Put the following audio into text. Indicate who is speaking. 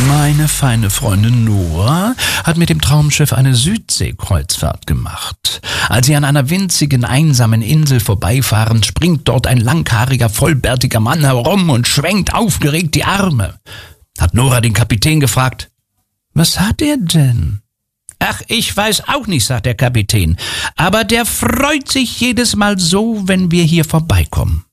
Speaker 1: Meine feine Freundin Nora hat mit dem Traumschiff eine Südseekreuzfahrt gemacht. Als sie an einer winzigen, einsamen Insel vorbeifahren, springt dort ein langhaariger, vollbärtiger Mann herum und schwenkt aufgeregt die Arme. Hat Nora den Kapitän gefragt: »Was hat er denn?« »Ach, ich weiß auch nicht«, sagt der Kapitän, »aber der freut sich jedes Mal so, wenn wir hier vorbeikommen.«